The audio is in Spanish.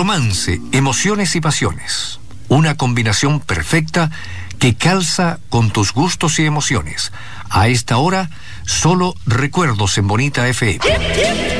Romance, emociones y pasiones. Una combinación perfecta que calza con tus gustos y emociones. A esta hora, solo recuerdos en Bonita FM.